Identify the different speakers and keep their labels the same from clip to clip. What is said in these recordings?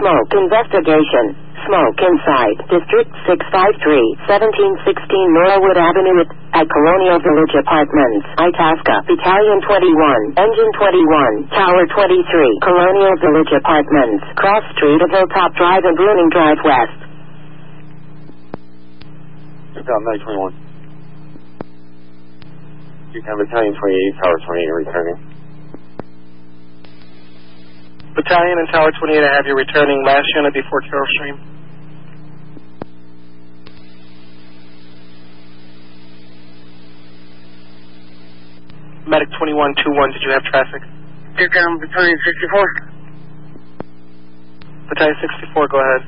Speaker 1: Smoke investigation. Smoke inside District 653, 1716 Norwood Avenue at Colonial Village Apartments, Itasca. Battalion 21, Engine 21, Tower 23, Colonial Village Apartments, Cross Street of Hilltop Drive and Bruning Drive West.
Speaker 2: Medic 21. Battalion 28, Tower 28 returning.
Speaker 3: Battalion and Tower 28, I have you returning. Last unit before Carroll Stream. Medic 21-21, did you have traffic?
Speaker 4: Battalion 64.
Speaker 3: Battalion 64, go ahead.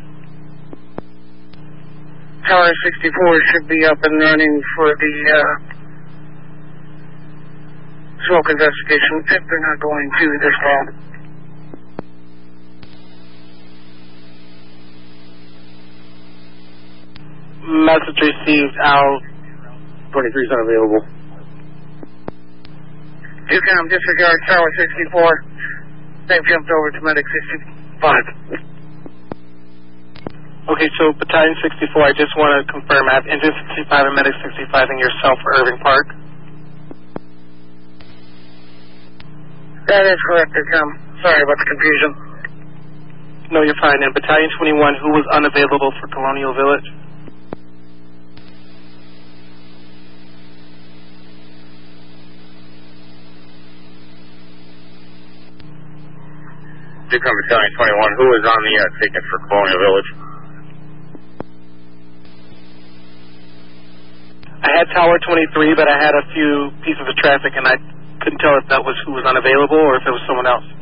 Speaker 4: Tower 64 should be up and running for the smoke investigation if they're not going to this fall.
Speaker 3: Message received out.
Speaker 2: 23 is unavailable.
Speaker 4: Discount disregard Tower 64. They've jumped over to Medic 65.
Speaker 3: Okay, so Battalion 64, I just want to confirm, I have Engine 65 and Medic 65 and yourself for Irving Park.
Speaker 4: That is correct, sorry about the confusion.
Speaker 3: No, you're fine. And Battalion 21, who was unavailable for Colonial Village?
Speaker 2: Battalion 21, who was on the ticket for Colonial Village?
Speaker 3: I had Tower 23, but I had a few pieces of traffic, and I couldn't tell if that was who was unavailable or if it was someone else.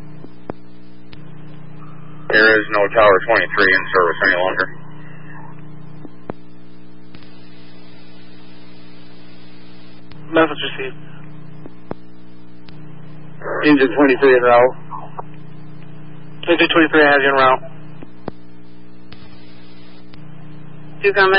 Speaker 2: There is no Tower 23 in service any longer.
Speaker 3: Message received.
Speaker 2: Engine 23 en route.
Speaker 3: Engine 23, I have you en route.